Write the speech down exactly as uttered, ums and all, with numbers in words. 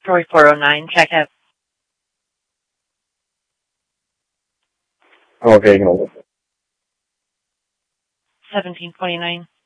forty-four oh nine, check out. Okay, you can hold it. seventeen twenty-nine.